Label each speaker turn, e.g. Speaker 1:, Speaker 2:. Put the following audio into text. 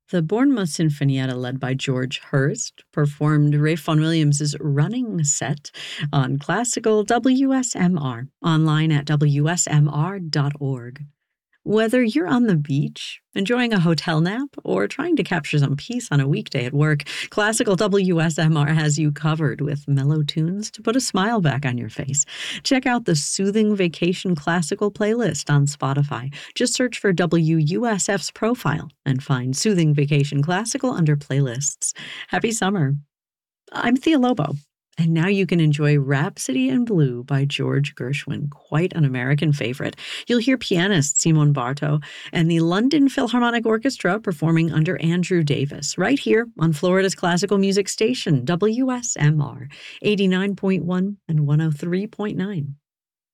Speaker 1: The Bournemouth Sinfonietta, led by George Hurst, performed Ralph Vaughan Williams's Running Set on classical WSMR, online at WSMR.org. Whether you're on the beach, enjoying a hotel nap, or trying to capture some peace on a weekday at work, classical WSMR has you covered with mellow tunes to put a smile back on your face. Check out the Soothing Vacation Classical playlist on Spotify. Just search for WUSF's profile and find Soothing Vacation Classical under playlists. Happy summer. I'm Thea Lobo. And now you can enjoy Rhapsody in Blue by George Gershwin, quite an American favorite. You'll hear pianist Simon Bartow and the London Philharmonic Orchestra performing under Andrew Davis, right here on Florida's classical music station, WSMR, 89.1 and 103.9.